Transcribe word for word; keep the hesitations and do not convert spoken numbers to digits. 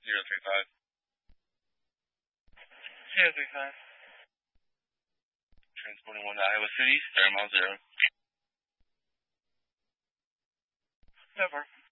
zero three five. zero three five. Transporting one to Iowa City, Fairmont zero. Over.